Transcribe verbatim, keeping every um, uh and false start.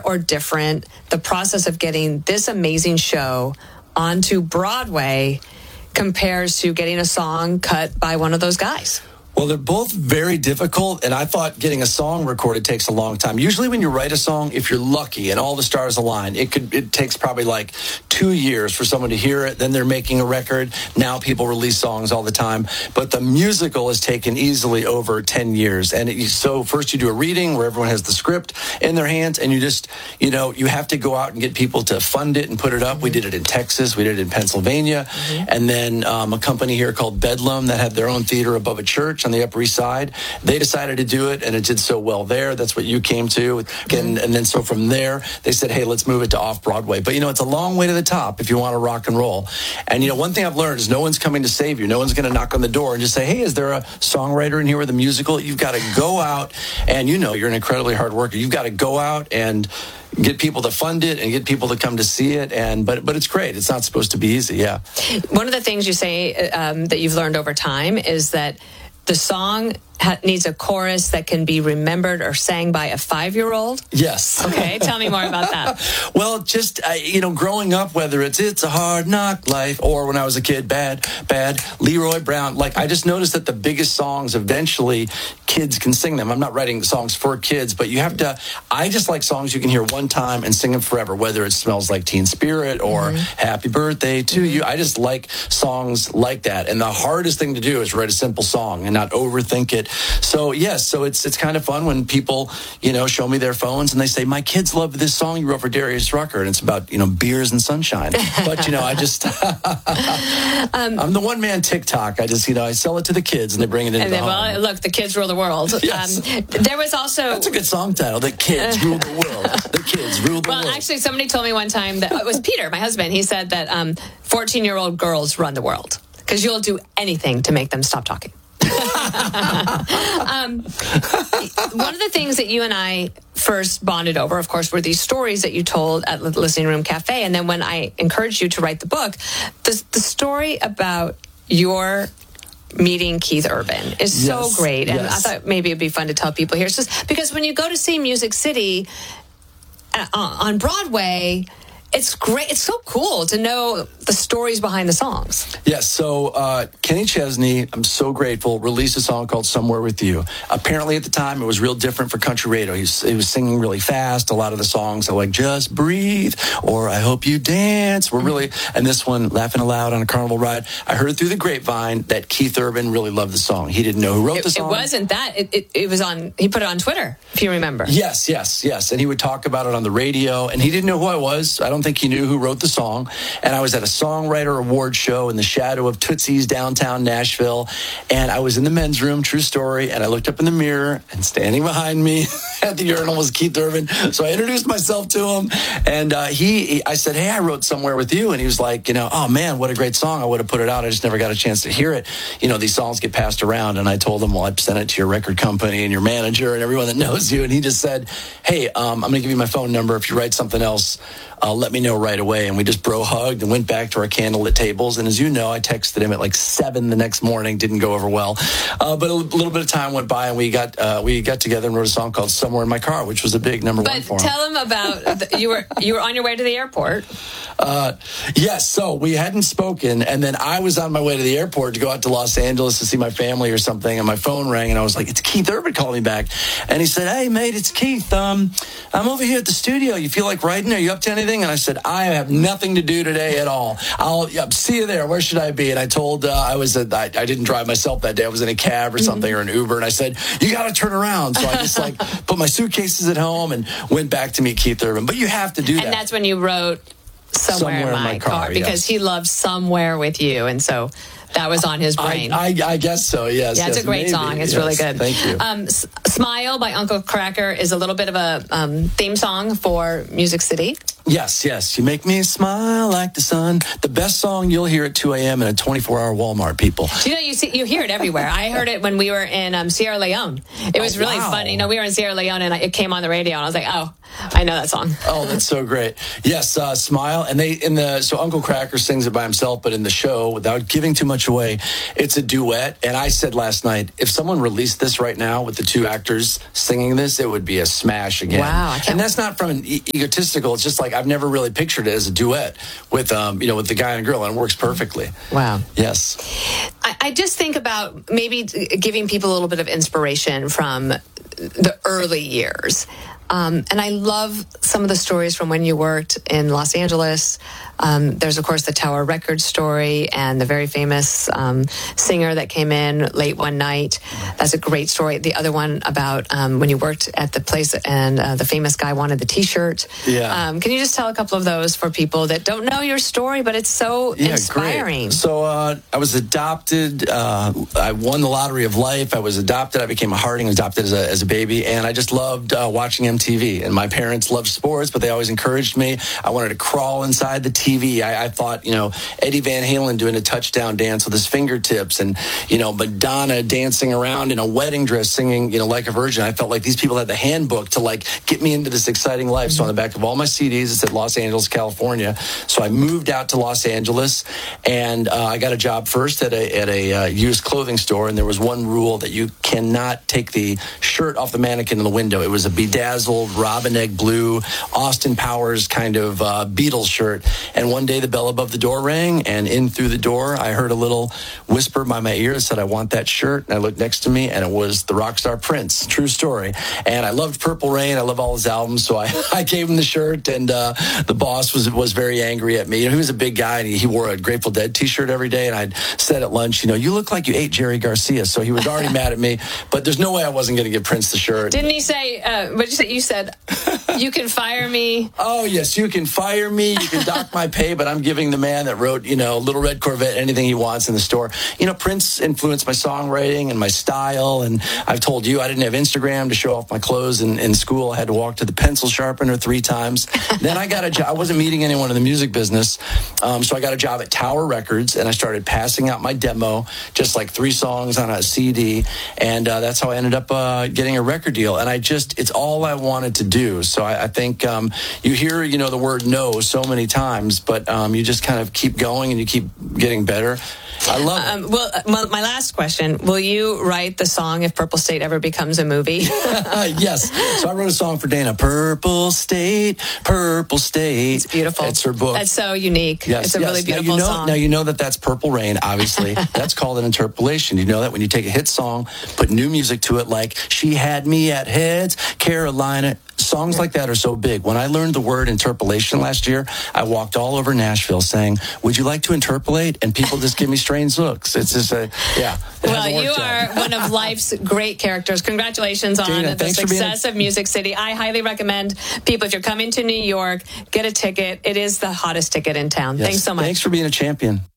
or different the process of getting this amazing show onto Broadway compares to getting a song cut by one of those guys? Well, they're both very difficult, and I thought getting a song recorded takes a long time. Usually when you write a song, if you're lucky and all the stars align, it could it takes probably like two years for someone to hear it. Then they're making a record. Now people release songs all the time. But the musical has taken easily over ten years. And it, so first you do a reading where everyone has the script in their hands, and you just, you know, you have to go out and get people to fund it and put it up. Mm-hmm. We did it in Texas. We did it in Pennsylvania. Mm-hmm. And then um, a company here called Bedlam that had their own theater above a church on the Upper East Side. They decided to do it, and it did so well there. That's what you came to. And, and then so from there, they said, hey, let's move it to off-Broadway. But, you know, it's a long way to the top if you want to rock and roll. And, you know, one thing I've learned is no one's coming to save you. No one's going to knock on the door and just say, hey, is there a songwriter in here with a musical? You've got to go out, and you know you're an incredibly hard worker. You've got to go out and get people to fund it and get people to come to see it. And but but it's great. It's not supposed to be easy, yeah. One of the things you say um, that you've learned over time is that the song ha- needs a chorus that can be remembered or sang by a five-year-old? Yes. Okay, tell me more about that. Well, just, uh, you know, growing up, whether it's It's a Hard Knock Life or when I was a kid, Bad, Bad, Leroy Brown, like I just noticed that the biggest songs, eventually kids can sing them. I'm not writing songs for kids, but you have to, I just like songs you can hear one time and sing them forever, whether it Smells Like Teen Spirit or mm-hmm. Happy Birthday to mm-hmm. You. I just like songs like that. And the hardest thing to do is write a simple song and not overthink it. So, yes, so it's it's kind of fun when people, you know, show me their phones and they say, my kids love this song you wrote for Darius Rucker, and it's about, you know, beers and sunshine. But, you know, I just, um, I'm the one-man TikTok. I just, you know, I sell it to the kids and they bring it into and the then, home. Well, look, the kids rule the world. Yes. Um, there was also... That's a good song title, The Kids Rule the World. The Kids Rule the well, World. Well, actually, somebody told me one time that, it was Peter, my husband, he said that um, fourteen-year-old girls run the world because you'll do anything to make them stop talking. um, one of the things that you and I first bonded over, of course, were these stories that you told at the Listening Room Cafe. And then when I encouraged you to write the book, the, the story about your meeting Keith Urban is yes, so great. And yes. I thought maybe it'd be fun to tell people here. It's just because when you go to see Music City uh, on Broadway, it's great. It's so cool to know the stories behind the songs. Yes, so uh, Kenny Chesney, I'm so grateful, released a song called Somewhere With You. Apparently at the time, it was real different for country radio. He was, he was singing really fast. A lot of the songs are like, Just Breathe, or I Hope You Dance, were really, and this one, Laughing Aloud on a Carnival Ride. I heard through the grapevine that Keith Urban really loved the song. He didn't know who wrote it, the song. It wasn't that. It, it, it was on, he put it on Twitter, if you remember. Yes, yes, yes. And he would talk about it on the radio, and he didn't know who I was. I don't think he knew who wrote the song. And I was at a songwriter award show in the shadow of Tootsie's downtown Nashville. And I was in the men's room, true story. And I looked up in the mirror, and standing behind me at the urinal was Keith Urban. So I introduced myself to him. And uh, he, he, I said, hey, I wrote Somewhere With You. And he was like, you know, oh man, what a great song. I would have put it out. I just never got a chance to hear it. You know, these songs get passed around. And I told him, well, I'd send it to your record company and your manager and everyone that knows you. And he just said, hey, um, I'm going to give you my phone number. If you write something else, uh, let me know right away. And we just bro hugged and went back to our candlelit tables. And as you know, I texted him at like seven the next morning. Didn't go over well. Uh, but a little bit of time went by, and we got uh, we got together and wrote a song called Somewhere in My Car, which was a big number but one for him. But tell him about, the, you were you were on your way to the airport. Uh, yes, so we hadn't spoken, and then I was on my way to the airport to go out to Los Angeles to see my family or something, and my phone rang, and I was like, it's Keith Urban calling me back. And he said, hey, mate, it's Keith. Um, I'm over here at the studio. You feel like writing? Are you up to anything? And I said, I have nothing to do today at all. I'll yeah, see you there. Where should I be? And I told, uh, I was at, I, I didn't drive myself that day. I was in a cab or something mm-hmm. or an Uber, and I said, you got to turn around. So I just like put my suitcases at home and went back to meet Keith Urban. But you have to do that. And that's when you wrote Somewhere, Somewhere in, my in my car, car because yes. he loves Somewhere With You, and so that was on his brain. I, I, I guess so, yes. Yeah, it's yes, a great maybe. song. It's yes, really good. Thank you. Um, S- Smile by Uncle Kracker is a little bit of a um, theme song for Music City. Yes, yes. You make me smile like the sun. The best song you'll hear at two a.m. in a twenty-four hour Walmart, people. Do you know, you see, you hear it everywhere. I heard it when we were in um, Sierra Leone. It was oh, really wow. funny. You know, we were in Sierra Leone, and it came on the radio, and I was like, oh. I know that song. Oh, that's so great. Yes, uh, Smile. And they, in the, so Uncle Kracker sings it by himself, but in the show, without giving too much away, it's a duet. And I said last night, if someone released this right now with the two actors singing this, it would be a smash again. Wow. I can't... And that's not from an e- egotistical. It's just like, I've never really pictured it as a duet with, um, you know, with the guy and girl, and it works perfectly. Wow. Yes. I, I just think about maybe giving people a little bit of inspiration from the early years. Um, and I love some of the stories from when you worked in Los Angeles. Um, there's, of course, the Tower Records story and the very famous um, singer that came in late one night. That's a great story. The other one about um, when you worked at the place and uh, the famous guy wanted the T-shirt. Yeah. Um, can you just tell a couple of those for people that don't know your story, but it's so yeah, inspiring? Great. So uh, I was adopted. Uh, I won the lottery of life. I was adopted. I became a Harding, adopted as a, as a baby, and I just loved uh, watching M T V. And my parents loved sports, but they always encouraged me. I wanted to crawl inside the T V. I, I thought, you know, Eddie Van Halen doing a touchdown dance with his fingertips, and, you know, Madonna dancing around in a wedding dress singing, you know, Like a Virgin. I felt like these people had the handbook to, like, get me into this exciting life. So on the back of all my C Ds, it said Los Angeles, California. So I moved out to Los Angeles, and uh, I got a job first at a, at a uh, used clothing store, and there was one rule that you cannot take the shirt off the mannequin in the window. It was a bedazzled robin egg blue Austin Powers kind of uh, Beatles shirt. And one day the bell above the door rang, and in through the door I heard a little whisper by my ear that said, I want that shirt. And I looked next to me, and it was the rock star Prince. True story. And I loved Purple Rain. I love all his albums, so I, I gave him the shirt, and uh, the boss was was very angry at me. You know, he was a big guy, and he, he wore a Grateful Dead t-shirt every day, and I'd said at lunch, you know, you look like you ate Jerry Garcia. So he was already mad at me, but there's no way I wasn't going to give Prince the shirt. Didn't he say, uh, what did you say? You said, you can fire me. Oh, yes, you can fire me. You can dock my pay, but I'm giving the man that wrote, you know, Little Red Corvette anything he wants in the store. You know, Prince influenced my songwriting and my style, and I've told you I didn't have Instagram to show off my clothes in, in school. I had to walk to the pencil sharpener three times. Then I got a job. I wasn't meeting anyone in the music business, um, so I got a job at Tower Records, and I started passing out my demo, just like three songs on a C D, and uh, that's how I ended up uh, getting a record deal. And I just, it's all I wanted to do. So I, I think um, you hear, you know, the word no so many times, but um, you just kind of keep going and you keep getting better. I love it. Um, well, my, my last question, will you write the song if Purple State ever becomes a movie? Yes. So I wrote a song for Dana. Purple State, Purple State. It's beautiful. It's her book. That's so unique. Yes, it's a yes. really beautiful now you know, song. Now you know that that's Purple Rain, obviously. That's called an interpolation. You know that when you take a hit song, put new music to it, like She Had Me at Heads, Carolina. Songs like that are so big. When I learned the word interpolation last year, I walked all over Nashville saying, would you like to interpolate? And people just give me strange looks. It's just a, yeah. Well, you are one of life's great characters. Congratulations on Dana, the success being... of Music City. I highly recommend people, if you're coming to New York, get a ticket. It is the hottest ticket in town. Yes. Thanks so much. Thanks for being a champion.